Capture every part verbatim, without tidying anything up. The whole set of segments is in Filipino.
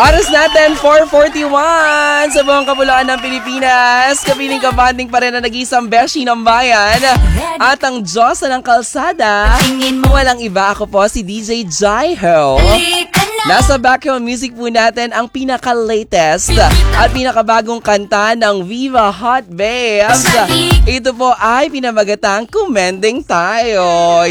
Oras natin, four forty-one sa buong kapuluan ng Pilipinas. Kapiling kabanding pa rin na nag-isang beshi ng bayan. At ang Diyos ng kalsada. Walang iba, ako po si D J Jaiho. Nasa background music po natin ang pinaka-latest at pinakabagong kanta ng Viva Hot Babes. Ito po ay pinamagatang Kumending Tayo.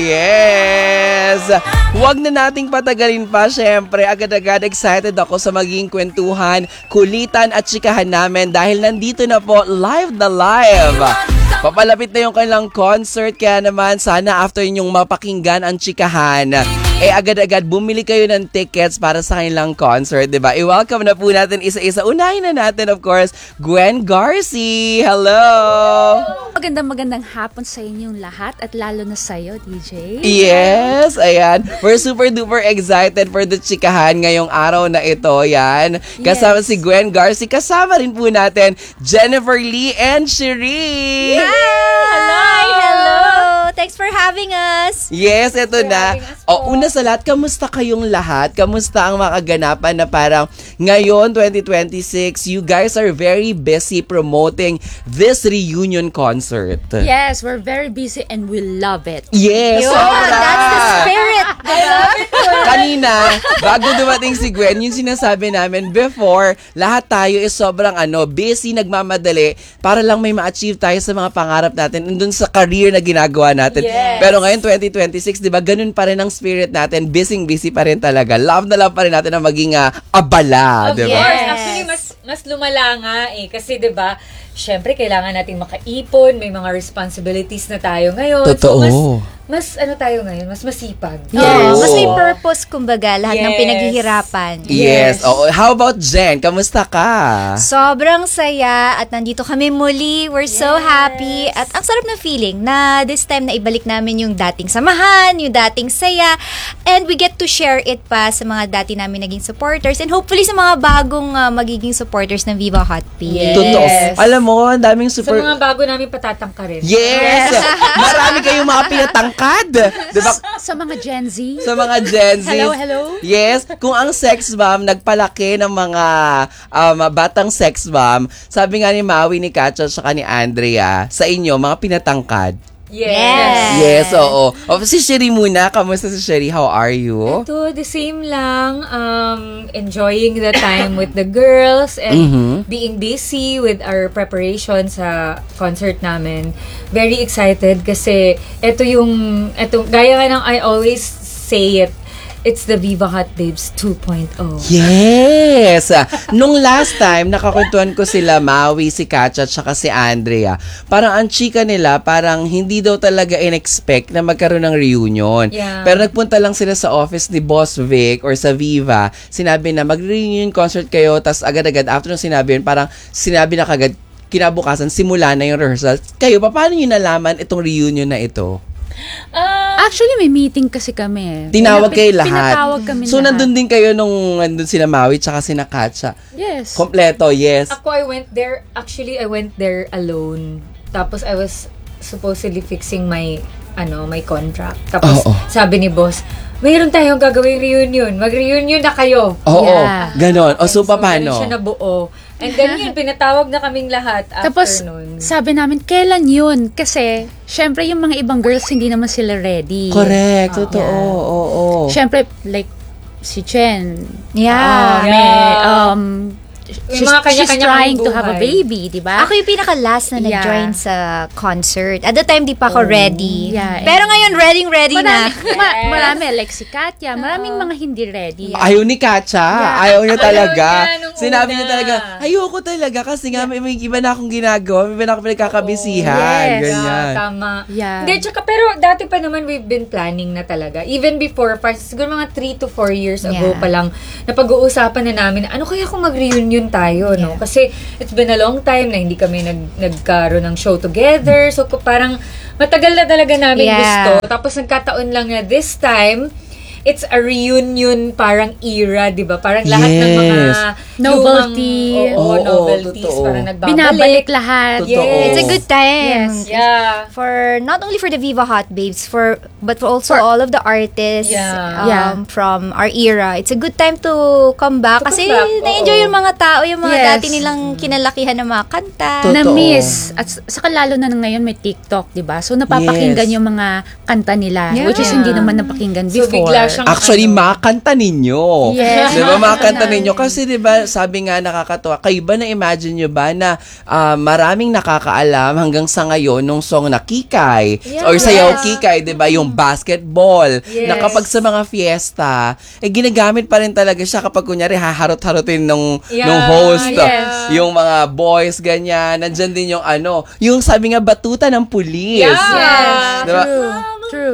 Yes! Huwag na nating patagalin pa, syempre. Agad-agad excited ako sa magiging kwentuhan, kulitan at chikahan namin dahil nandito na po live na live. Papalapit na yung kanilang concert, kaya naman sana after nyong mapakinggan ang chikahan, eh agad-agad bumili kayo ng tickets para sa kanilang concert, diba? I-welcome na po natin isa-isa. Unahin na natin, of course, Gwen Garci. Hello! Magandang magandang hapon sa inyong lahat at lalo na sa'yo, D J. Yes, ayan. We're super duper excited for the chikahan ngayong araw na ito, yan. Kasama yes. si Gwen Garci. Kasama rin po natin Jennifer Lee and Cherie. Hello! Hello! Thanks for having us! Yes, ito na. O, una sa lahat, kamusta kayong lahat? Kamusta ang makaganapan na parang ngayon, twenty twenty-six, you guys are very busy promoting this reunion concert. Yes, we're very busy and we love it. Yes! Yo, that's the spirit! I love it! Kanina, bago dumating si Gwen, yung sinasabi namin, before, lahat tayo is sobrang ano, busy, nagmamadali, para lang may ma-achieve tayo sa mga pangarap natin, dun sa career na ginagawa natin. Yes. Pero ngayon, twenty twenty-six, di ba, ganun pa rin ang spirit natin, busy-busy pa rin talaga. Love na love pa rin natin na maging uh, abala, di ba? Of course, actually, mas, mas lumala nga eh, kasi di ba, syempre, kailangan natin makaipon, may mga responsibilities na tayo ngayon. Totoo. So, mas, mas ano tayo ngayon, mas masipag. Yes. Oh. Mas may purpose, kumbaga, lahat Yes. ng pinaghihirapan. Yes. Oh, how about Jen? Kamusta ka? Sobrang saya at nandito kami muli. We're so Yes. happy. At ang sarap ng feeling na this time na ibalik namin yung dating samahan, yung dating saya. And we get to share it pa sa mga dati namin naging supporters and hopefully sa mga bagong uh, magiging supporters ng Viva Hot Babes. Yes. Totoo. Alam mo, ang daming Sa super... mga bago namin patatangkarin. Yes! Marami kayong mga pinatangkad. Diba? Sa mga Gen Z. Sa mga Gen Z. Hello, hello. Yes. Kung ang sex bomb nagpalaki ng mga um, batang sex bomb, sabi nga ni Maui, ni Katja, at ni Andrea, sa inyo, mga pinatangkad. Yes. Yes, oo. O, si Cherie muna. Kamusta si Cherie? How are you? Ito, the same lang. Um, enjoying the time with the girls and Mhm. being busy with our preparation sa concert namin. Very excited kasi ito yung, ito, gaya nga ng I always say it, it's the Viva Hot Babes two point oh. Yes! Nung last time, nakakwentuhan ko sila, Maui, si Katja, at saka si Andrea. Parang ang chika nila, parang hindi daw talaga in-expect na magkaroon ng reunion. Yeah. Pero nagpunta lang sila sa office ni Boss Vic or sa Viva. Sinabi na mag-reunion concert kayo, tas agad-agad after nung sinabi yun, parang sinabi na kagad, kinabukasan, simula na yung rehearsal. Kayo, paano nyo nalaman itong reunion na ito? Ah, Actually, may meeting kasi kami. Tinawag Pinap- kayo lahat. Pinatawag kami So, lahat. nandun din kayo nung nandun sila Maui tsaka sina Katja. Yes. Kompleto, yes. ako, I went there, actually, I went there alone. Tapos, I was supposedly fixing my, ano, my contract. Tapos, Oo. sabi ni boss, mayroon tayong gagawing reunion. Mag-reunion na kayo. Oo, Yeah. ganon. O, so, So, paano? ganun siya nabuo. And then yun, pinatawag na kaming lahat after Tapos, nun. sabi namin, kailan yun? Kasi, syempre, yung mga ibang girls, hindi naman sila ready. Correct, totoo. Yeah. Oo. Syempre, like, si Chen. Yeah. ah, may, Yeah. um, May she's, mga she's kanya-kanya trying kaming to have a buhay. baby, di ba? Ako yung pinaka-last na Yeah. nag-join sa concert. At the time, di pa ako ready. Yeah, Pero ngayon, ready-ready na. Marami, ma- marami, like si Katya, maraming mga hindi ready. Ayaw ni Katja. Yeah. Ayaw niya Ayaw talaga. niya nung Sinabi una. niya talaga, ayoko talaga kasi nga may, may iba na akong ginagawa. May iba na akong pinagkakabisihan. Yes. Ganyan. Yeah, tama. Yeah. Hindi, tsaka, pero dati pa naman we've been planning na talaga. Even before, pa, siguro mga three to four years ago Yeah. pa lang, napag-uusapan na namin, ano kaya kung mag-reunion tayo, no? Kasi it's been a long time na hindi kami nag, nagkaroon ng show together. So, ko- parang matagal na talaga namin Yeah. gusto. Tapos nagkataon lang na this time, it's a reunion parang era, di ba? Parang lahat ng mga Yes. Novelty. Yung, oo, Oo, novelties. totoo. Parang nagbabalik. Binabalik lahat. Totoo. It's a good time. Yes. Yeah. For not only for the Viva Hot Babes, for but for also For- all of the artists Yeah. um, Yeah. from our era. It's a good time to come back To kasi come back, na-enjoy oo. yung mga tao, yung mga Yes. dati nilang kinalakihan ng mga kanta. Totoo. Na-miss. At s- saka lalo na ngayon may TikTok, di ba? So napapakinggan Yes. yung mga kanta nila, Yeah. which is hindi naman napakinggan So, before. bigla siyang- Actually, Ano? makanta ninyo. Yes. Di ba, makanta ninyo? Kasi di ba, sabi nga nakakatawa, kayo ba na-imagine nyo ba na ah, maraming nakakaalam hanggang sa ngayon nung song na Kikay Yes. or Sayaw Kikay, di ba, yung basketball Yes. na kapag sa mga fiesta, eh ginagamit pa rin talaga siya kapag kunyari haharot-harotin nung, Yeah. nung host, Yes. yung mga boys, ganyan. Nandyan din yung ano, yung sabi nga batuta ng pulis. Yeah. Di ba? True.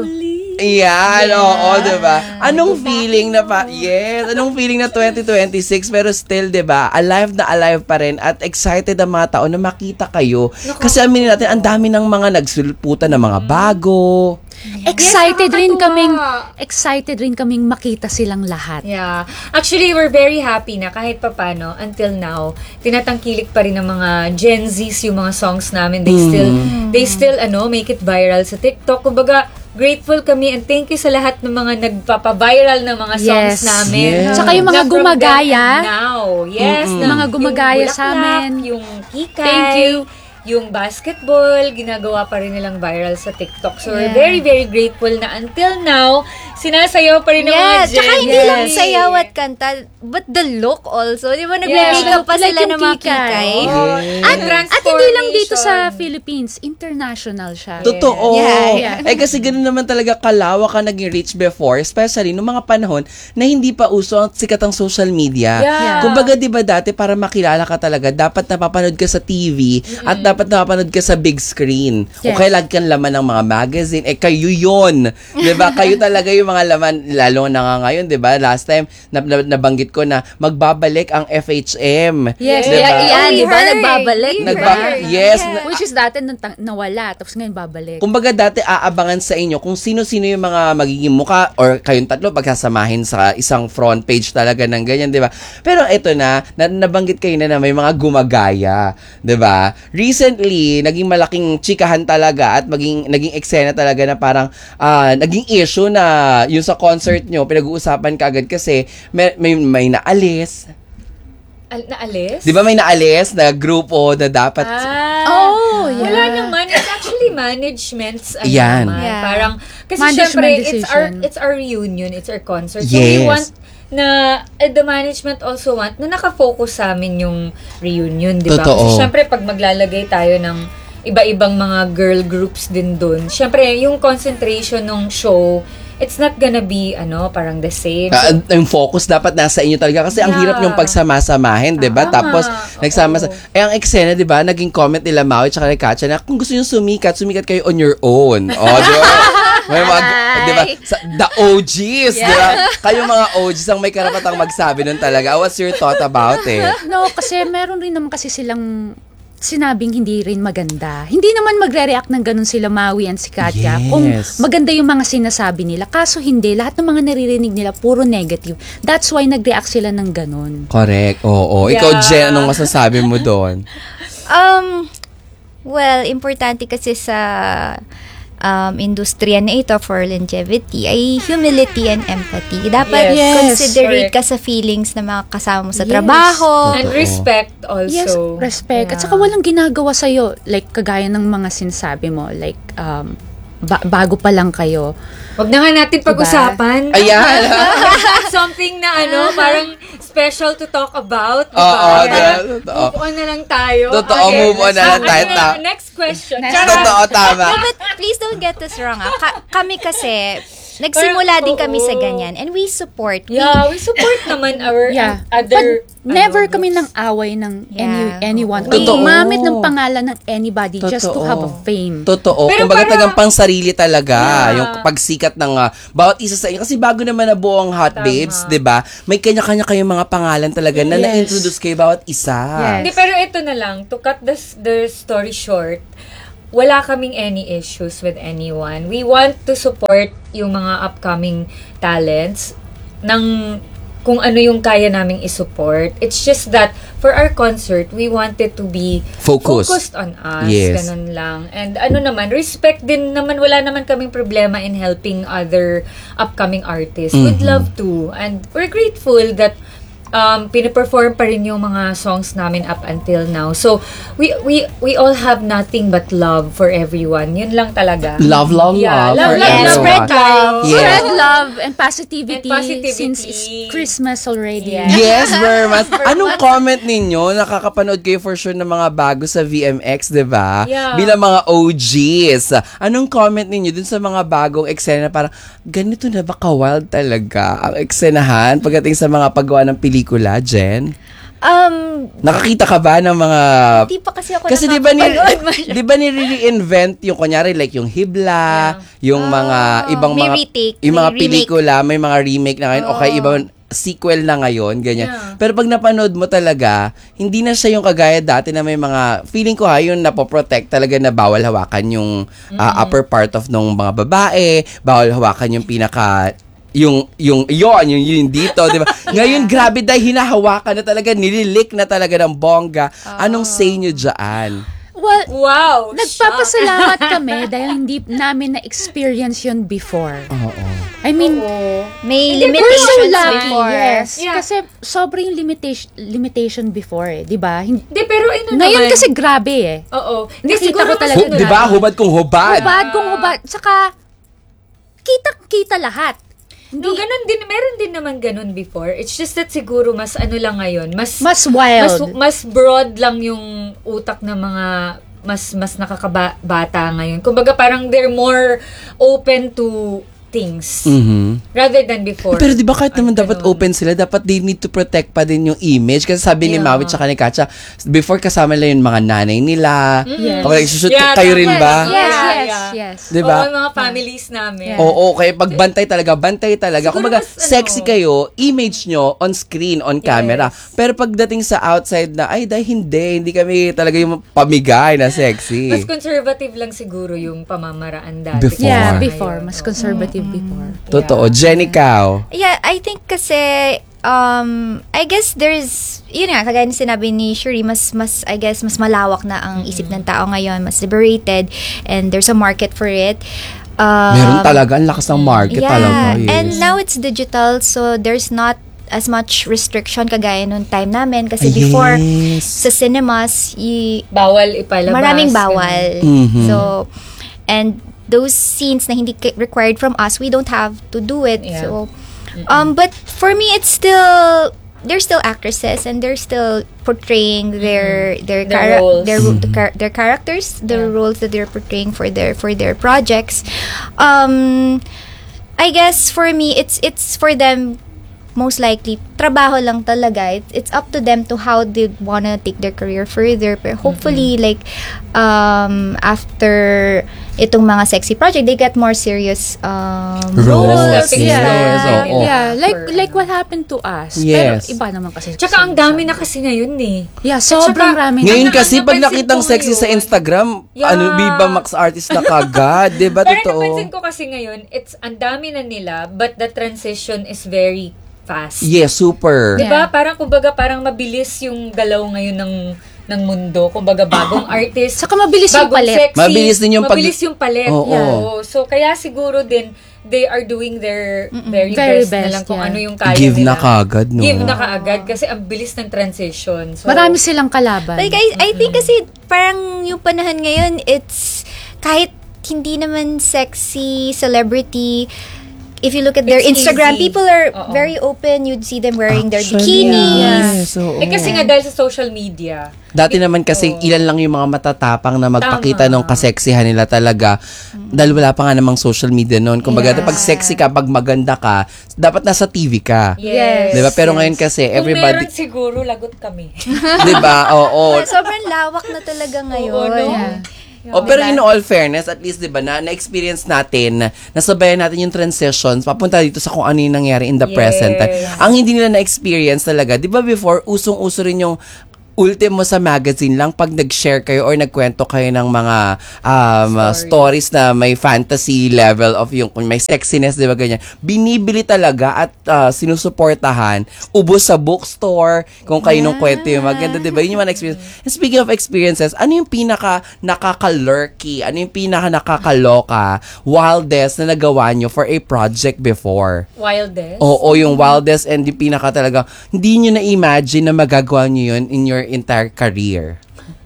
Yan, oo, diba? Anong feeling na pa, yes, anong feeling na twenty twenty-six pero still, diba, alive na alive pa rin at excited ang mga tao na makita kayo. Kasi aminin natin, ang dami ng mga nagsulputan ng mga bago. Excited Yes, rin nakakatuwa. kaming excited rin kaming makita silang lahat. Yeah. Actually, we're very happy na kahit papano, until now, tinatangkilik pa rin ng mga Gen Zs yung mga songs namin. They still, they still, ano, make it viral sa TikTok. Kumbaga, grateful kami and thank you sa lahat ng mga nagpapa-viral ng mga songs Yes. namin. Yes. Tsaka yung mga Na from gumagaya. then Now. Yes. Mm-mm. na- Mga gumagaya yung sa Bulaklak, amin. Yung Kikay. Thank you. Yung basketball, ginagawa pa rin nilang viral sa TikTok. So, we're Yeah. very, very grateful na until now, sinasayaw pa rin ng mga Yes, Gen tsaka hindi Z. lang sayaw at kanta, but the look also. Di ba, nagme-makeup pa Like sila yung ng mga Kikay. kikay. Yes. At, at hindi lang dito sa Transformation. Philippines, international siya. Totoo. Yeah, yeah. Eh kasi ganoon naman talaga kalawak ka naging reach before, especially nung mga panahon na hindi pa uso ang sikat ang social media. Yeah. Kumbaga 'di ba dati para makilala ka talaga, dapat napapanood ka sa T V at dapat napapanood ka sa big screen. O Yes. kaya lagi kang laman ng mga magazine. Eh kayo 'yon. 'Di ba? Kayo talaga yung mga laman lalo na nga ngayon, 'di ba? Last time na, na, nabanggit ko na magbabalik ang F H M. Yes, Diba? yeah, yan, We di ba? heard. Nagbabalik, We di Nagba- ba? heard. yes, Yeah. na- Which is dati nang- nawala, tapos ngayon babalik. Kumbaga dati aabangan sa inyo kung sino-sino yung mga magiging muka or kayong tatlo pagkasamahin sa isang front page talaga ng ganyan, 'di ba? Pero ito na, na nabanggit kayo na, na may mga gumagaya, 'di ba? Recently, naging malaking chikahan talaga at maging naging eksena talaga na parang ah, naging issue na yung sa concert nyo pinag-uusapan kaagad kasi may may, may naalis. Al- naalis? 'Di ba may naalis na grupo na dapat Ah, Oh, yeah. Wala naman. It's actually management's ano Yan. naman. Yeah. Parang, kasi Management syempre, it's our, decision. it's our reunion, it's our concert. So we Yes. want na, eh, the management also want na nakafocus sa amin yung reunion, di ba? Totoo. Kasi syempre, pag maglalagay tayo ng iba-ibang mga girl groups din dun, syempre, yung concentration ng show, it's not gonna be, ano, parang the same. Ah, yung focus dapat nasa inyo talaga kasi ang Yeah. hirap yung pagsama-samahin, 'di ba? Tama. Tapos nagsama sa Oo. eh ang eksena, 'di ba? Naging comment nila Maui at ni Katya na kung gusto niyo sumikat, sumikat kayo on your own. Oh, 'di ba? May mga, 'di ba? Sa, the O Gs, 'di ba? Kayo mga O Gs ang may karapatang magsabi nun talaga. What's your thought about it? No, kasi meron rin naman kasi silang sinabing hindi rin maganda. Hindi naman magre-react ng ganun sila Maui and si Katya Yes. kung maganda yung mga sinasabi nila. Kaso hindi, lahat ng mga naririnig nila puro negative. That's why nag-react sila ng ganun. Correct. Oo. Ikaw, Yeah. Jen, anong masasabi mo doon? Um, well, importante kasi sa um, industriya na ito for longevity ay humility and empathy. Dapat Yes. considerate Correct. ka sa feelings ng mga kasama mo sa Yes. trabaho. And Totoo. respect also. Yes, respect. At Yeah. saka walang ginagawa sa'yo. Like, kagaya ng mga sinasabi mo. Like, um, ba- bago pa lang kayo. Wag na nga natin pag-usapan. Ayan. Something na ano, parang special to talk about. Diba? Oo, Parang diba? Totoo. Move on na lang tayo. Totoo, move on na lang let's- tayo. ano na, Next question. Charot. Totoo, tama. No, but please don't get us wrong. Ah. Ka- kami kasi, nagsimula din kami sa ganyan. And we support. We- Yeah, we support naman our Yeah. other But never ano, kami groups. ng away ng any, Yeah. anyone. Totoo. Kung gumamit ng pangalan ng anybody just to Totoo. have a fame. Totoo. Pero Kumbaga para- tagang pang sarili talaga. Yeah. Yung pagsikat ng ah, bawat isa sa inyo. Kasi bago naman na buo ang Hot Tama. Babes, di ba? May kanya-kanya kayong mga pangalan talaga na Yes. na-introduce kayo bawat isa. Yes. Hindi, pero ito na lang, to cut the, the story short, wala kaming any issues with anyone. We want to support yung mga upcoming talents ng kung ano yung kaya naming isupport. It's just that for our concert, we wanted to be Focus. focused on us. Yes. Ganun lang. And ano naman, respect din naman, wala naman kaming problema in helping other upcoming artists. We'd Mhm. love to. And we're grateful that um, piniperform pa rin yung mga songs namin up until now. So, we we we all have nothing but love for everyone. Yun lang talaga. Love, love, Yeah, love. love, for love, everyone. love. Spread love. Yes. Spread love and positivity, And positivity. since it's Christmas already. Yeah. Yes, very much. Anong comment ninyo? Nakakapanood kayo for sure ng mga bago sa V M X, di ba? Yeah. Bilang mga O Gs. Anong comment ninyo dun sa mga bagong eksena? Parang, ganito na ba ka-wild talaga ang eksenahan pagdating sa mga paggawa ng pelikula, Jen? Um, Nakakita ka ba ng mga... di pa kasi ako Kasi di ba ni nakakapanood masyado. di ba ni reinvent yung kunyari like yung Hibla, yung mga Ah, ibang may mga retake, yung may mga remake. pelikula, may mga remake na ngayon, okay, iba sequel na ngayon, ganyan. Yeah. Pero pag napanood mo talaga, hindi na siya yung kagaya dati na may mga, feeling ko ha, yung napoprotect talaga na bawal hawakan yung ah, upper part of ng mga babae, bawal hawakan yung pinaka yung yung yon yung yun dito, di ba? Ngayon grabe dahil hinahawakan na talaga, nililik na talaga ng bongga. Anong say nyo dyan? Well, Wow! nagpapasalamat kami dahil hindi namin na-experience yun before. Oo. I mean, May we're so limitations lucky, before. yes. Yeah. Kasi sobrang limitation limitation before eh, di ba? Hin- Hindi, pero ano Ngayon naman. kasi grabe eh. Oo. Hindi, Nakita siguro ko mas talaga ano Hu- di ba? lang. Hubad kung hubad. Hubad kung hubad. Saka, kita-kita lahat. No, ganun din, meron din naman ganun before. It's just that siguro mas ano lang ngayon, mas Mas mas, wild. mas broad lang yung utak ng mga mas mas nakakabata ngayon. Kumbaga parang they're more open to things Mhm. rather than before. Pero di ba kahit naman Ang dapat ganun. open sila, dapat they need to protect pa din yung image. Kasi sabi ni Yeah. Maui tsaka ni Katja, before kasama lang yung mga nanay nila. Yes. Pag nagsushoot, Yeah, kayo tama. rin ba? Yes, Yeah, yes, yeah. yes. Di ba? Oo, yung mga families namin. Yeah. Oo, kaya pagbantay talaga, bantay talaga. Siguro Kumbaga, mas, ano, sexy kayo, image nyo on screen, on camera. Pero pagdating sa outside na, ay, dahil hindi, hindi kami talaga yung pamigay na sexy. Mas conservative lang siguro yung pamamaraan dati. Before. Yeah, Before. before. Mas conservative before. Totoo. Jenny Cow. Yeah, I think kasi um I guess there's yun nga kagaya ng sinabi ni Shuri, mas mas I guess mas malawak na ang isip ng tao ngayon, mas liberated, and there's a market for it. Um, Meron talaga, ang lakas ng market yeah, talaga. Yes. and now it's digital, so there's not as much restriction kagaya nung time namin kasi Yes. before sa cinemas y- Bawal ipalabas. maraming bawal. Mhm. So, and those scenes na hindi ki- required from us, we don't have to do it. Yeah. So, um, but for me, it's still they're still actresses and they're still portraying their their Their chara- roles. their the char- their characters, the Yeah. roles that they're portraying for their for their projects. Um, I guess for me, it's it's for them. Most likely, trabaho lang talaga. It, it's up to them to how they wanna take their career further. Pero hopefully, like, um, after itong mga sexy project, they get more serious um, Roles, roles. Stepping yes, stone. oo. Yeah, like For, like ano. what happened to us. Yes. Pero iba naman kasi. Tsaka ang dami na kasi ngayon eh. Yeah, sobrang At saka, rami. Ngayon Ang kasi, pag napansin nakitang ko sexy sa ngayon- Instagram, Yeah. ano, Viva Max Artist na kagad. Di ba? Pero Totoo. napansin ko kasi ngayon, it's ang dami na nila, but the transition is very fast. Yes, super. Yeah. Diba? Parang, kumbaga, parang mabilis yung galaw ngayon ng ng mundo. Kumbaga, bagong artist. Saka mabilis yung bagong palet. sexy, Mabilis din yung pag- Mabilis yung palet. Oo. Oo. So, kaya siguro din, they are doing their very, Very best, na best, lang kung yeah. ano yung kaya Give nila. na kagad, no? Give na kaagad kasi ang bilis ng transition. So, Marami silang kalaban. Like, I, I think kasi parang yung panahon ngayon, it's kahit hindi naman sexy, celebrity, if you look at their It's Instagram, easy. people are Oo. very open. You'd see them wearing their Actually, bikinis. yes, oo. eh kasi nga dahil sa social media, Dati naman kasi ilan lang yung mga matatapang na magpakita Tama. ng kaseksihan nila talaga. Dahil wala pa nga namang social media noon. Kumbaga, Yeah. pag sexy ka, pag maganda ka, dapat nasa T V ka. yes. Diba? Pero ngayon kasi, Kung everybody, meron siguro, lagot kami. diba? Oo. Sobrang lawak na talaga ngayon. Oo, no? Yeah. Oh, pero in all fairness, at least 'di ba na na-experience natin, nasabayan natin yung transitions papunta dito sa kung ano yung nangyari in the Yes. present. Ang hindi nila na-experience talaga, 'di ba before usong-uso rin yung ultimo sa magazine lang pag nag-share kayo or nagkwento kayo ng mga um, uh, stories na may fantasy level of yung may sexiness, di ba ganyan. Binibili talaga at uh, sinusuportahan. Ubos sa bookstore kung kayo nung kwento yung maganda, di ba? Yun yung mga experience. And speaking of experiences, ano yung pinaka nakaka-lurky, ano yung pinaka nakakaloka, wildest na nagawa nyo for a project before? Wildest? Oo, yung wildest and yung pinaka talaga, hindi nyo na-imagine na magagawa nyo yun in your entire career.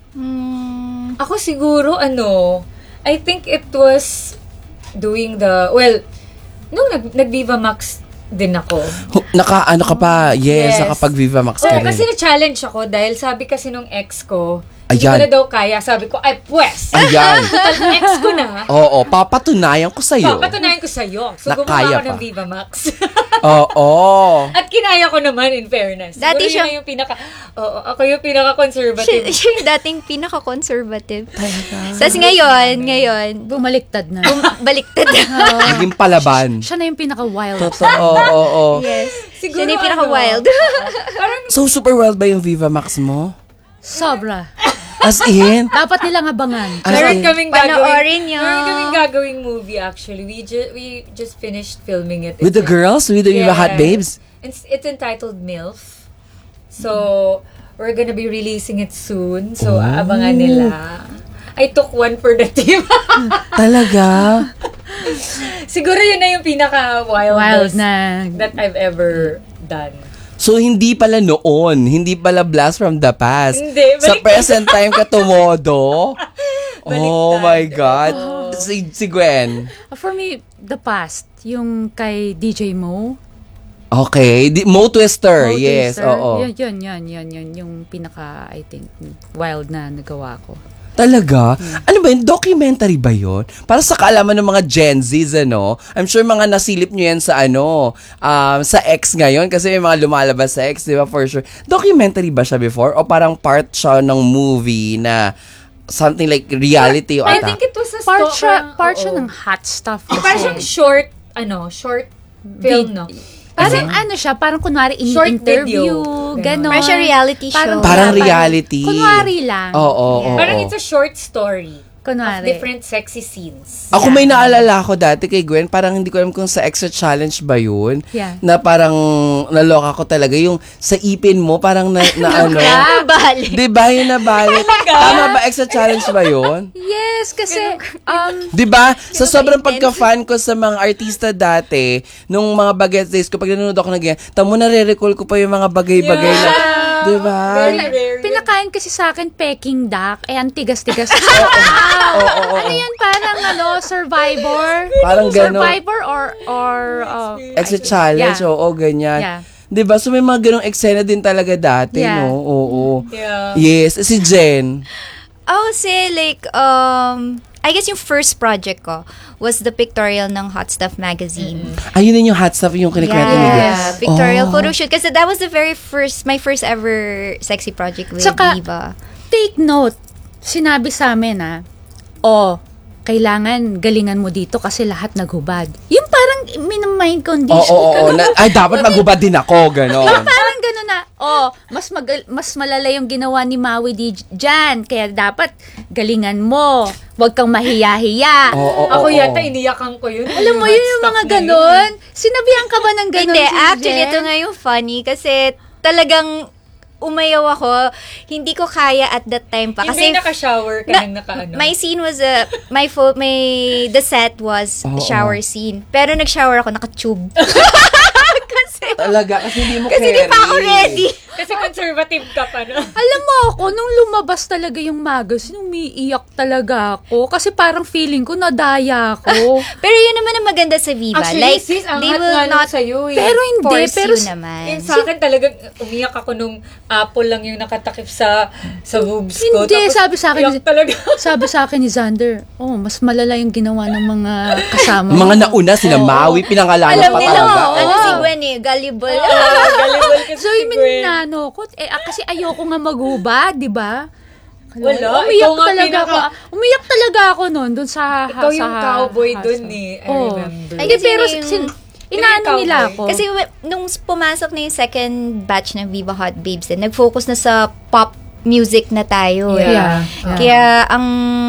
Mm, Ako siguro, ano, I think it was doing the, well, nung nag, nag-Viva Max din ako. Hu- Naka, ano ka pa? Yes, Yes. nakapag Viva Max ka Oo, rin. kasi na-challenge ako dahil sabi kasi nung ex ko, hindi Ayan. ko na daw kaya. Sabi ko, ay, pwes! Ayan. Total, ex ko na. Oo, papatunayan ko sa'yo. Papatunayan ko sa'yo. So, Na gumawa kaya ako ng pa. Viva Max. Oo. At kinaya ko naman, in fairness. Dati Siguro siya- yun na yung pinaka, oo, ako yung pinaka-conservative. siya, siya yung dating pinaka-conservative. Tapos ngayon, ngayon, Bumaliktad na. bum- baliktad na. Naging palaban. Siya na yung pinaka-wild. Totoo, oo, oo. Yes. Siguro Siya na yung ano, pinaka-wild. Parang, So, super wild ba yung Viva Max mo? Sobra. As in? Dapat nilang abangan. As meron in? kaming Panoorin gagawing, niyo. meron kaming gagawing movie actually. We, ju- we just finished filming it. With the It's- girls? With the Viva Hot Yes. Babes? It's, it's entitled MILF. So, we're gonna be releasing it soon. So, abangan nila. I took one for the team. Talaga? Siguro yun na yung pinaka-wildest Wild na. that I've ever done. So, hindi pala noon. Hindi pala blast from the past. Hindi, Sa baliktad. present time ka tumodo? Oh Baliktad. my God. Si, si Gwen. For me, the past, yung kay D J Mo. Okay. Di, Mo Twister. Mo Yes, Twister. oo. Yun, yun, yun, yun, yun. Yung pinaka, I think, wild na nagawa ko. Talaga? Ano ba yun? Documentary ba yun? Para sa kaalaman ng mga Gen Zs, ano? I'm sure mga nasilip nyo yan sa ano, um, sa X ngayon kasi may mga lumalabas sa X, di ba? For sure. Documentary ba siya before? O parang part siya ng movie na something like reality o I ata? think it was a Part sto- siya, parang- part siya oo. ng hot stuff. Parang kasi. siyang short, ano, short film, no? Parang ano siya, parang kunwari Short ini-interview, video. ganon. Parang siya reality show. Parang reality. Kunwari lang. Oo, oo, oo. Parang it's a short story of Kunwari. different sexy scenes. Ako may naalala ko dati kay Gwen, parang hindi ko alam kung sa Extra Challenge ba yun, Yeah. na parang naloka ko talaga yung sa ipin mo, parang na, na ano. Bali. Di ba yung nabalik? Tama ba? Extra Challenge ba yun? Yes, kasi, um, Di ba? Sa sobrang pagka-fan ko sa mga artista dati, nung mga Bagets Days ko, pag nanonood ako na ganyan, tamo na re-recall ko pa yung mga bagay-bagay na. Di ba? Very rare. yun. pinakain kasi sa akin Peking duck. Eh, ang tigas-tigas. Oo, oo, oo. Ano yan? Parang ano, survivor? Parang ganon. Survivor or, or, uh, Extra Challenge, Yeah. oo, ganyan. Yeah. Di ba? So may mga ganong eksena din talaga dati, Yeah. no? Oo. Yeah. Yes, si Jen. I would say like, um, I guess yung first project ko was the pictorial ng Hot Stuff magazine. Ayun din yung hot stuff yung kinikwento ni Gwen. Yeah, pictorial Oh. photo shoot. Kasi that was the very first, my first ever sexy project with Saka- Viva. take note, sinabi sa amin ah, oh, kailangan galingan mo dito kasi lahat naghubad. Yung parang minamind Oo, condition. oo, oo. Na- Ay, dapat magubad din ako, ganon. Yung parang gano'n na, oh, mas mag- mas malala yung ginawa ni Maui di dyan, kaya dapat galingan mo. Huwag kang mahiya-hiya. Oo, oo, Ako oo. yata iniyakan ko yun. Alam mo, hot yun yung stuff mga na yun. ganon. Sinabihan ka ba ng ganon? Hindi, si actually, Jen? ito nga yung funny kasi talagang umayaw ako. Hindi ko kaya at that time pa. Yung Kasi may naka-shower ka na- nang naka-ano. my scene was a, my fo- my, the set was Oo. shower scene. Pero nag-shower ako, naka-tube. kasi, Talaga, kasi hindi mo kasi di pa ako ready. Kasi conservative ka pa, no? Alam mo ako, nung lumabas talaga yung magazine, umiiyak talaga ako. Kasi parang feeling ko nadaya ako. Pero yun naman ang maganda sa Viva. Actually, like, sis, ang they hot will nga nun not sa'yo eh. Pero hindi, force pero you s- naman. Yung sa akin talagang umiyak ako nung apple lang yung nakatakip sa sa boobs ko. Hindi, Tapos, sabi sa akin, iyak talaga. sabi sa akin ni Xander, oh, mas malala yung ginawa ng mga kasama mo. Mga nauna, sila Maui, pinangalanan Alam pa nila, talaga. oh, ano Oo. si Gwen eh, gullible. Ah, gullible kasi So, si yung Gwen. minano ko, eh, ah, kasi ayoko nga maghubad, di ba? Wala, Umiyak ikaw nga talaga pinaka- ako. Umiyak talaga ako noon, doon sa... Ikaw yung sa cowboy house. dun eh. I Oo. remember. Ay, Hindi, kasi pero yung- sin, inaano Yung nila cowboy. ako. Kasi w- nung pumasok na yung second batch ng Viva Hot Babes din, nag-focus na sa pop music na tayo. eh. Yeah. Yeah. Kaya ang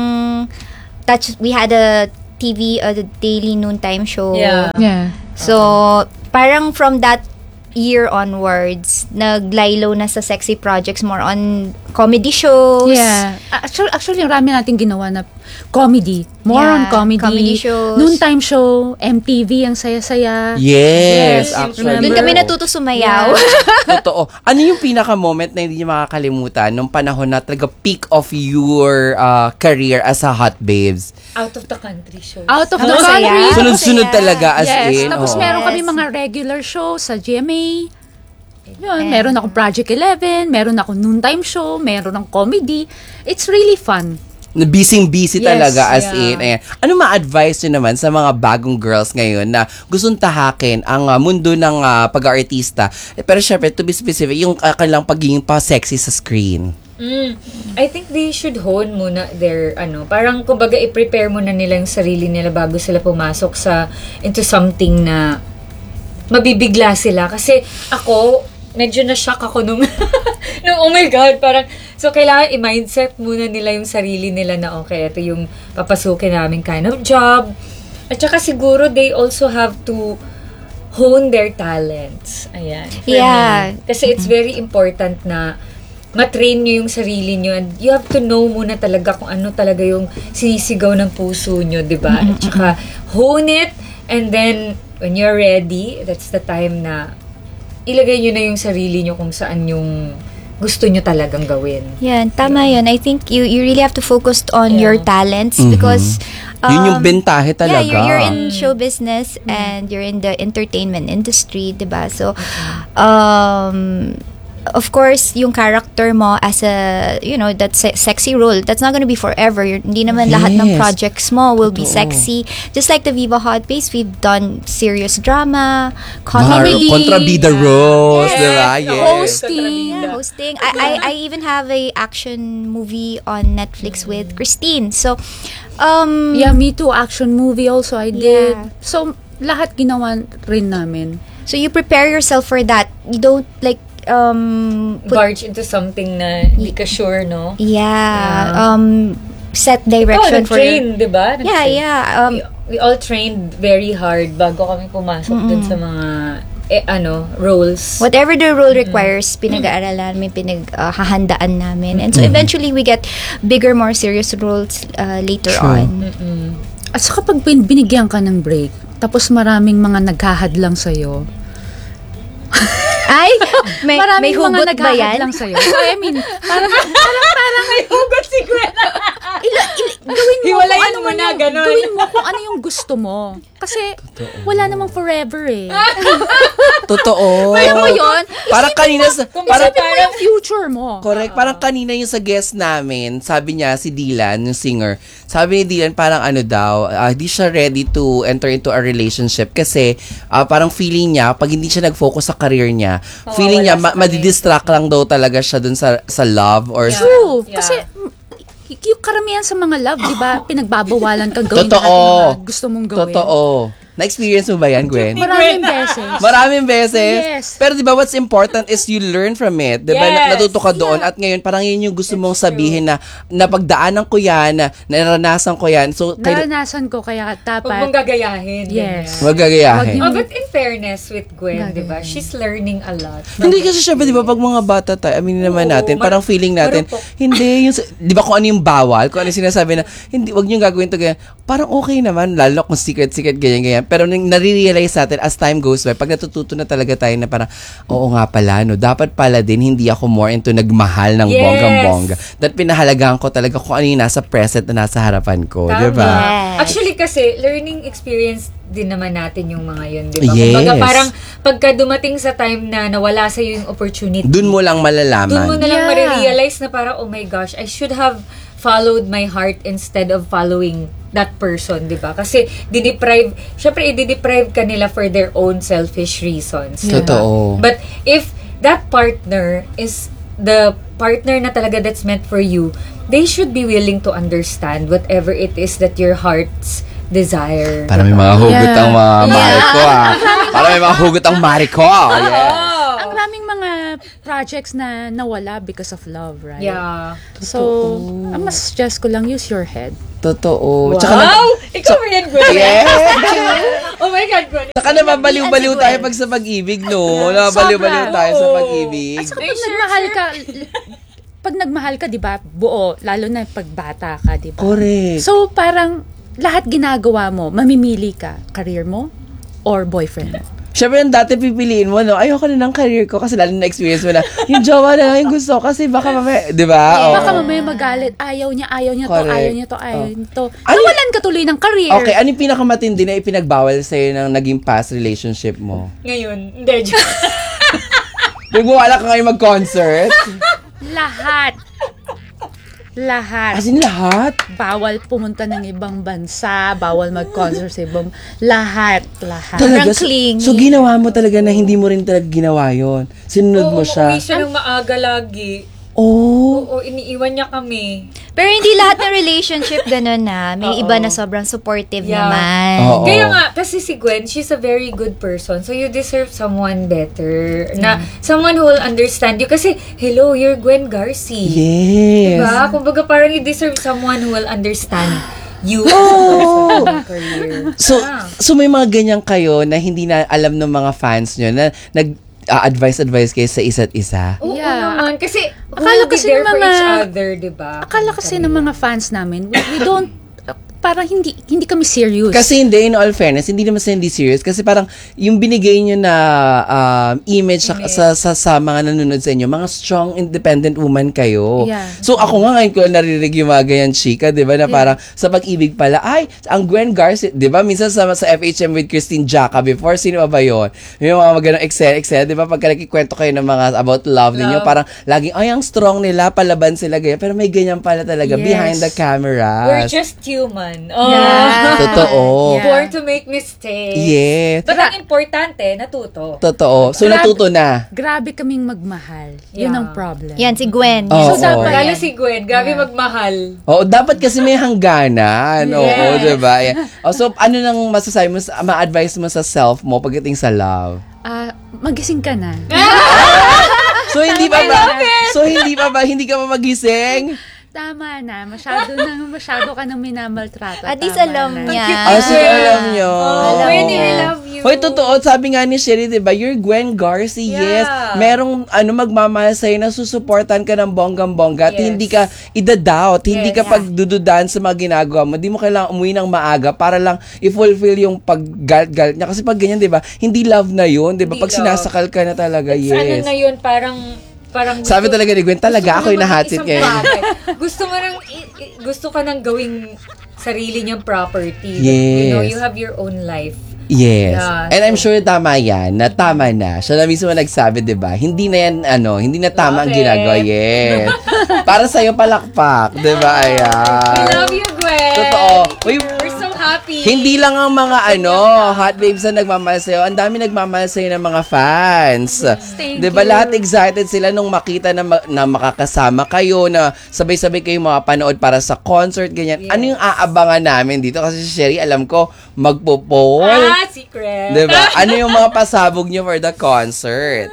touch, we had a T V, a daily noontime show. Yeah. Yeah. So, parang from that year onwards, naglaylo na sa sexy projects, more on comedy shows. Yeah. Actually, actually, marami nating ginawa na comedy. More Yeah, on comedy. comedy shows. Noontime show, M T V, ang saya-saya. Yes, Yes, actually. Doon kami natuto sumayaw. Totoo. Ano yung pinaka-moment na hindi niyo makakalimutan nung panahon na talaga peak of your uh, career as a hot babes? Out of the country shows. Out of the Ang saya. country. Sunod-sunod Masaya. talaga as Yes. in. Tapos oo. meron kami Yes. mga regular show sa G M A. Yun, And- meron ako Project eleven, meron ako noontime show, meron ng comedy. It's really fun. Busy-busy Yes, talaga as yeah. in. Ayan. Ano ma-advise nyo naman sa mga bagong girls ngayon na gustong tahakin ang uh, mundo ng uh, pag-artista? Eh, pero syempre, to be specific, yung uh, kanilang pagiging pa-sexy sa screen. Mm. I think they should hone muna their, ano, parang kumbaga i-prepare muna nila yung sarili nila bago sila pumasok sa, into something na mabibigla sila. Kasi ako, medyo na-shock ako nung, nung oh my God, parang, so kailangan i-mindset muna nila yung sarili nila na okay, ito yung papasukin namin kind of job. At saka siguro they also have to hone their talents. Ayan. for Yeah. me. Kasi it's very important na matrain nyo yung sarili nyo and you have to know muna talaga kung ano talaga yung sinisigaw ng puso nyo, di ba? At saka hone it and then when you're ready, that's the time na ilagay nyo na yung sarili nyo kung saan yung gusto nyo talagang gawin. Yan, tama yun. I think you you really have to focus on Yeah. your talents Mhm. because Yun yung um, bentahe talaga. Yeah, you're, you're in show business and you're in the entertainment industry, diba? So, um, of course, yung character mo as a, you know, that se- sexy role, that's not gonna be forever. You're, hindi naman lahat ng Yes. projects mo will be Totoo. sexy. Just like the Viva Hot Base, we've done serious drama, Mar- comedy. Kontrabida Rose, Yes. di ba? The Yes. Hosting. Yeah, hosting. I, I I even have a action movie on Netflix with Christine. So, um, Yeah, Me Too action movie also I did. Yeah. So, lahat ginawa rin namin. so you prepare yourself for that. You don't like um put, Barge into something na hindi ka sure, no? yeah, Yeah. um set Ikaw, direction for nag-train, di ba? yeah, Nag-train. yeah. Um, we, we all trained very hard bago kami pumasok dun sa mga eh, ano, roles. whatever the role requires, pinag-aaralan namin, pinag-hahandaan namin. And so eventually we get bigger, more serious roles uh, later True. on. Mm-mm. At saka pag bin- binigyan ka ng break, tapos maraming mga naghahadlang sa'yo. Ay, may, may maraming hugot mga ba yan? naghahadlang sa'yo. So, I mean, parang, parang, parang, May hugot si Gwen. ila, ila, gawin mo Hiwalayan kung ano mo man na, yung, ganun. gawin mo kung ano yung gusto mo. Kasi, wala namang forever eh. Totoo. Alam mo yun? Parang kanina sa... Kung Parang, Isipin mo yung future mo. correct. Parang kanina yung sa guest namin, sabi niya, si Dylan, yung singer, sabi ni Dylan, parang ano daw, ah, di siya ready to enter into a relationship kasi ah, parang feeling niya, pag hindi siya nag-focus sa career niya, Oo, feeling niya, wala sa ma- madidistract lang daw talaga siya dun sa, sa love or sa... True. Yeah. Kasi, mm, y- yung karamihan sa mga love, di ba, pinagbabawalan kang gawin Totoo. lahat ng mga gusto mong gawin. Totoo. Na-experience mo ba yan, Gwen? Maraming beses. Maraming beses. Yes. Pero di ba what's important is you learn from it. Di ba? Yes. Na- Natuto ka doon at ngayon parang yun yung gusto mong sabihin na napagdaanan ko yan, na naranasan ko yan. So, kaila- Naranasan ko, kaya Huwag mong dapat, gagayahin. Yes. ganyan. wag gagayahin. Wag Oh, yung- but in fairness with Gwen, Gagayahin. di ba? She's learning a lot. Hindi kasi syempre, di ba, pag mga bata tayo, aminin naman Oo, natin, mar- parang feeling natin, marupok. hindi, yung, di ba kung ano yung bawal, kung ano yung sinasabi na, hindi, wag niyong gagawin to ganyan, parang okay naman, lalo kung secret-secret, ganyan-ganyan. Pero nang nare-realize natin, as time goes by, pag natututo na talaga tayo na parang, oo nga pala, no, dapat pala din, hindi ako more into nagmahal ng Yes. bonggang-bongga. That pinahalagaan ko talaga kung ano yung nasa present na nasa harapan ko, Tama. di ba? Yes. Actually kasi, learning experience din naman natin yung mga yun, di ba? Yes. Kumbaga parang pagka dumating sa time na nawala sa yung opportunity, Doon mo lang malalaman. doon mo na lang Yeah. marirealize na parang, oh my gosh, I should have followed my heart instead of following that person, di ba? Kasi dideprive, syempre i-deprive ka nila for their own selfish reasons. di ba? Totoo. But if that partner is the partner na talaga that's meant for you, they should be willing to understand whatever it is that your heart's desire. Para may mga hugot Yeah. ang mga Yeah. mari ko, ah. Para may mga hugot ang mari ko. Yeah. Oh. ang daming mga projects na nawala because of love, right? Yeah. So, ang mas suggest ko lang, use your head. Totoo. Wow! Tsaka na, Ikaw ba yan, Gwen? yeah! Oh my God, Gwen. Tsaka nababaliw-baliw tayo pag sa pag-ibig, no? Nababaliw-baliw Sobra. tayo sa Oo. pag-ibig. At saka pag nagmahal ka, pag nagmahal ka, di ba, buo, lalo na pag bata ka, di ba? Correct. So, parang lahat ginagawa mo, mamimili ka, career mo or boyfriend mo. Siyempre, yung dati pipiliin mo, no? Ayoko na ng career ko kasi lalo na experience mo na, yung jowa na lang yung gusto ko kasi baka mamaya, di ba? Oo. Baka mamaya magalit, ayaw niya, ayaw niya to, Correct. ayaw niya to, ayaw Oh. niya to. Ano- Nawalan ka tuloy ng career. Okay, ano yung pinakamatindi na ipinagbawal sa'yo ng naging past relationship mo? Ngayon, hindi, joke. Nagwawala ka ngayon mag-concert? Lahat. Lahat. As in lahat? Bawal pumunta ng ibang bansa, bawal mag-concert sa ibang, lahat, lahat. Sobrang So- clingy. So, ginawa mo talaga na hindi mo rin talaga ginawa yon. Sinunod mo siya. Uuwi siya ng maaga lagi. Oh. Oo, iniiwan niya kami. Pero hindi lahat ng relationship ganun na. May Oo. iba na sobrang supportive Yeah. naman. Oo. Kaya nga, kasi si Gwen, she's a very good person. So, you deserve someone better. Na, someone who will understand you. Kasi, hello, you're Gwen Garcia. Yes. Diba? Kumbaga, parang you deserve someone who will understand you as a Oh. person in career. So, Ah. so may mga ganyan kayo na hindi na alam ng mga fans nyo na nag uh, advice-advice kayo sa isa't isa. Oo Yeah. naman. Kasi, Akala we'll be kasi there ng for mga- each other, diba? Akala kasi ng mga fans namin, we, we don't, uh, parang hindi hindi kami serious. Kasi hindi, in all fairness, hindi naman sa hindi serious. Kasi parang yung binigay nyo na um, image, sa, Image. sa, sa, sa mga nanonood sa inyo, mga strong, independent woman kayo. Yeah. So ako nga ngayon ko narinig yung mga ganyan chika, di ba, na parang sa pag-ibig pala, ay, ang Gwen Garcia, di ba, minsan sa, sa F H M with Christine Jaca before, sino ba ba yun? Yung mga magandang excel, excel, di ba, pagka nagkikwento kayo ng mga about love, ninyo, Love. parang laging, ay, ang strong nila, palaban sila, ganyan. Pero may ganyan pala talaga, Yes. behind the camera. We're just human. Oh. Yeah. Totoo. Yeah. Born to make mistakes. Yes. But ang importante, natuto. Totoo. So, Grabe. natuto na. Grabe kaming magmahal. Yun Yeah. ang problem. Yan, si Gwen. Oo. So, dapat Lalo yan. si Gwen, grabe magmahal. Oo, dapat kasi may hangganan. Oo, Yes. diba? Yan. Oh, so, ano nang masasabi mo, sa- ma-advise mo sa self mo pagdating sa love? Ah, magising ka na. So, hindi pa ba? So, hindi pa ba? Hindi ka pa magising? Tama na. Masyado na, masyado ka nang minamaltrato. At least Tama alam na. niya. Ah, sige, alam nyo. Oh, Gwen, I love you. Hoy, totoo. Sabi nga ni Sherry, diba? You're Gwen Garcia. Yes. Yeah. Merong ano, magmamahal sa'yo na susuportan ka ng bonggang-bongga at Yes. hindi ka idadoubt, hindi Yes. ka pagdududan sa mga ginagawa mo. Hindi mo kailangan umuwi ng maaga para lang i-fulfill yung paggalit-galit niya. Kasi pag ganyan, diba? Hindi love na yun, diba? Hindi Pag love. sinasakal ka na talaga, Sa ano yes. na yun, parang parang Sabi talaga ni Gwen, talaga ako yung nahatid kayo. kayo. gusto mo nang i- i- gusto ka nang gawing sarili niyang property. Yes. You know, you have your own life. Yes. Yeah, And I'm so- sure tama yan, na tama na. Siya na mismo nagsabi, di ba? Hindi na yan, ano, hindi na tama ang Bakit? ginagawa. Yes. Para sa'yo palakpak, di ba? We Ayan. love you, Gwen. Totoo. Uy, We're so happy. hindi lang ang mga ano, hot babes na nagmamahal sa'yo. Ang dami nagmamahal sa'yo ng mga fans. Thank Di ba you. lahat excited sila nung makita na, ma- na makakasama kayo, na sabay-sabay kayo makapanood para sa concert, ganyan. Yes. Ano yung aabangan namin dito? Kasi si Sherry, alam ko, magpo-poll. Ah, secret. Diba? Ano yung mga pasabog nyo for the concert?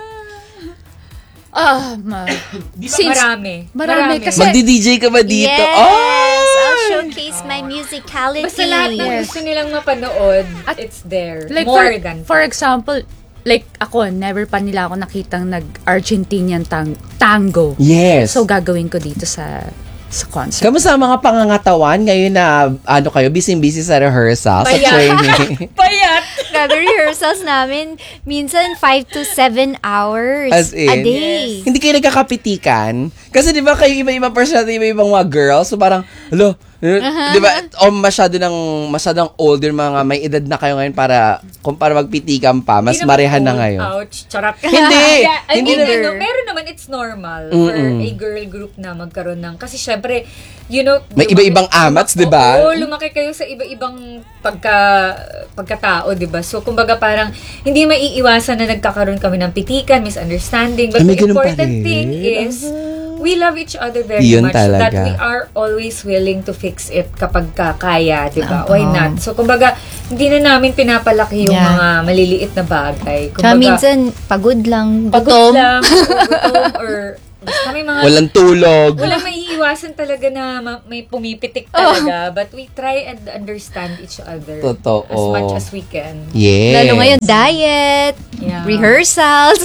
Ah, ma. Since- Marami. Marami. Kasi- Magdi-D J ka ba dito? Yes! Oh! I'll showcase my musicality. Basta lahat ng Yes. gusto nilang mapanood, At- it's there. Like More for, than for example, like ako, never pa nila ako nakitang nag-Argentinian tang- tango. Yes. So, gagawin ko dito sa sa concert. Kamusta ang mga pangangatawan ngayon na ano kayo, busy-busy sa rehearsal, sa Payat. training? Payat! Grabe, rehearsals namin, minsan five to seven hours As in? a day. Hindi kayo nagkakapitikan? Kasi di ba kayo iba-iba personality, iba-ibang mga girls, so parang, hello, di ba, o masyado ng, masyadong older mga may edad na kayo ngayon para, kung para magpitikan pa, mas Hindi naman marehan na old. ngayon. Ouch, charot. Hindi. Yeah, I Hindi mean, na- ano, meron naman, it's normal for Mm-mm. a girl group na magkaroon ng, kasi syempre, you know, May lumaki- iba-ibang amats, di ba? Oo, lumaki kayo sa iba-ibang pagka, pagkatao, di ba? So, kumbaga parang, hindi maiiwasan na nagkakaroon kami ng pitikan, misunderstanding, but Ah, may the ganun pa important rin? thing is, we love each other very Yun much so that talaga. we are always willing to fix it kapag kaya, di ba? Oo. Why not? So, kumbaga, hindi na namin pinapalaki yung Yeah. mga maliliit na bagay. Tsaka Kumbaga, minsan, pagod lang, pagod gutom. lang, o gutom, or basta may mga Walang tulog. walang maiiwasan talaga na ma- may pumipitik talaga. But we try and understand each other Totoo. as much as we can. Yes. Lalo ngayon, diet, Yeah. rehearsals.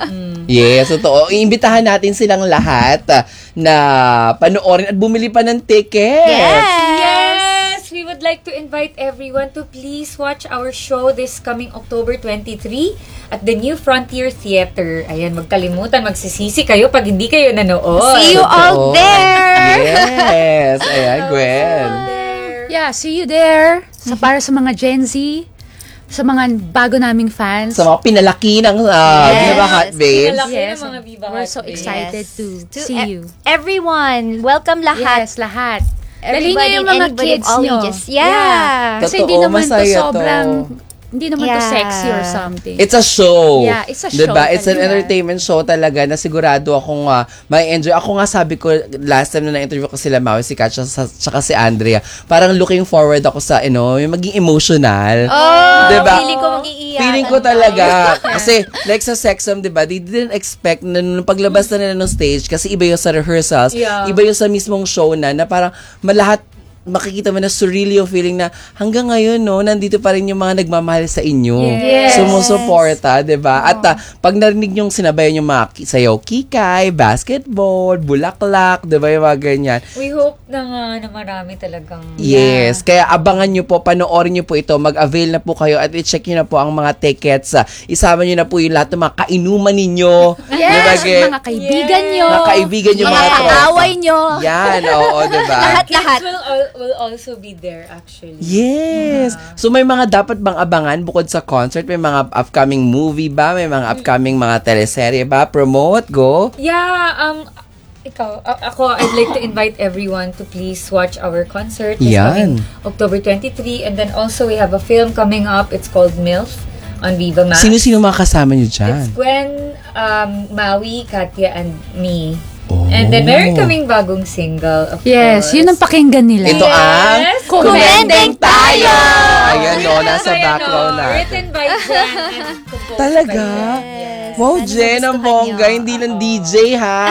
Yes, totoo. Iimbitahan natin silang lahat ah, na panoorin at bumili pa ng ticket. Yes! Yes! We would like to invite everyone to please watch our show this coming October twenty-third at the New Frontier Theater. Ayan, magkalimutan, magsisisi kayo pag hindi kayo nanood. See you all Totoo. there! Yes. Ayan, Gwen. Yeah, see you there. Sa para sa mga Gen Z, sa mga bago naming fans. Sa mga pinalaki ng uh, Yes. Viva Hot Babes. Pinalaki Yes, ng mga Viva we're Hot so Babes. excited to, To see e- you. Everyone, welcome lahat. Yes, lahat. Dali Everybody niyo yung and mga anybody of kids all nyo. ages. Yeah. Kasi hindi Totoo, naman to masaya to. sobrang, hindi naman to Yeah. sexy or something. It's a show. Yeah, it's a Diba? show It's an talaga. entertainment show talaga na sigurado akong uh, may enjoy. Ako nga sabi ko, last time na na-interview ko sila, Maui, si Katja, sa- tsaka si Andrea, parang looking forward ako sa, you know, yung maging emotional. Oh, Diba? feeling ko mag-iiyak. Feeling ko talaga. Kasi, like sa Sexom, di ba, they didn't expect na nung paglabas na nila ng stage, kasi iba yung sa rehearsals, Yeah. iba yung sa mismong show na, na parang malahat, makikita mo na surreal yung feeling na hanggang ngayon, no, nandito pa rin yung mga nagmamahal sa inyo. Yes. Sumusuporta, di ba? At ah, pag narinig yung sinabayan yung mga ki- sayaw kikay, basketball, bulaklak, di ba yung mga ganyan. We hope na nga na marami talagang Yes, kaya abangan nyo po, panoorin nyo po ito, mag-avail na po kayo at i-check nyo na po ang mga tickets. ah. Isama nyo na po yung lahat ng mga kainuman ninyo. Yes, Diba, Ge? mga kaibigan nyo. Mga kaibigan nyo, Mga mga tropa. kaaway nyo. Yan, oo, di ba? Lahat-lahat. Kids will, al- will also be there actually. Yes. So may mga dapat bang abangan bukod sa concert? May mga upcoming movie ba? May mga upcoming mga teleserye ba? Promote, go. Yeah, um, ikaw, a- ako, I'd like to invite everyone to please watch our concert. It's Yan. coming October twenty-third, and then also we have a film coming up. It's called MILF on Viva Max. Sino-sino mga kasama nyo It's dyan? Gwen, um, Maui, Katya, and me. Oh. And then meron kaming bagong single, of Yes, course. yun ang pakinggan nila. Ito ang Yes, Kumendeng Tayo! Ayan, no, Yes, nasa ayan, background no. natin. Written by Jen and composed Talaga? by Jen. Wow, Sana Jen, ang magustuhan bongga. nyo. Hindi lang D J, ha?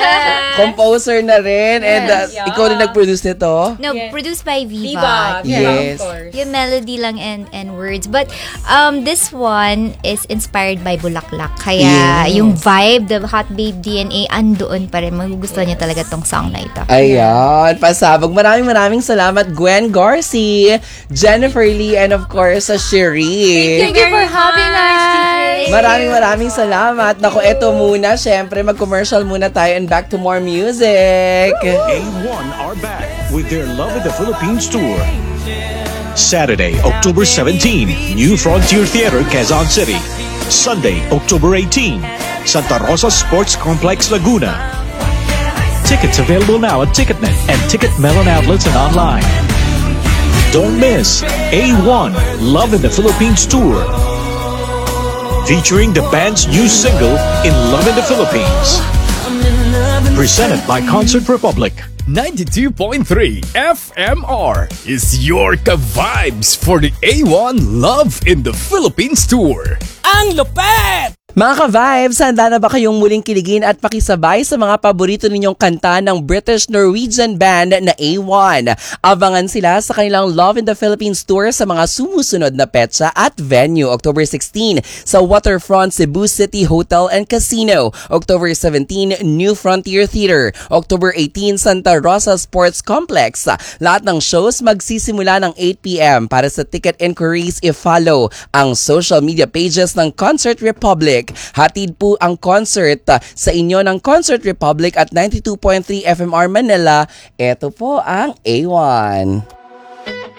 Composer na rin. And uh, Yeah. ikaw rin nag-produce nito? No, Yes. produced by Viva. Viva, Viva, Yes. of course. Yung melody lang and and words. But um this one is inspired by Bulaklak. Kaya Yes. yung vibe, the Hot Babe D N A, andoon pa rin. Magugustuhan niyo talaga tong song na ito. Ayan, pasabog. Maraming maraming salamat, Gwen Garci, Jennifer Lee, and of course, sa Cherie. Thank you for having us. Maraming maraming salamat. Naku, eto muna. Syempre, mag-commercial muna tayo and back to more music. A one are back with their Love in the Philippines tour. Saturday, October seventeenth, New Frontier Theater, Quezon City. Sunday, October eighteenth, Santa Rosa Sports Complex, Laguna. Tickets available now at Ticketnet and Ticket Melon outlets and online. Don't miss A one Love in the Philippines tour, featuring the band's new single, In Love in the Philippines. Presented by Concert Republic. ninety-two point three F M R is your ka-vibes for the A one Love in the Philippines tour. Ang lupet! Mga ka-vibes, handa na ba kayong muling kiligin at pakisabay sa mga paborito ninyong kanta ng British-Norwegian band na A one? Abangan sila sa kanilang Love in the Philippines tour sa mga sumusunod na petsa at venue. October sixteenth sa Waterfront Cebu City Hotel and Casino. October seventeenth, New Frontier Theater. October eighteenth, Santa Rosa Sports Complex. Lahat ng shows magsisimula ng eight p.m. Para sa ticket inquiries, i-follow ang social media pages ng Concert Republic. Hatid po ang concert uh, sa inyo ng Concert Republic at ninety-two point three F M R Manila. Ito po ang A one.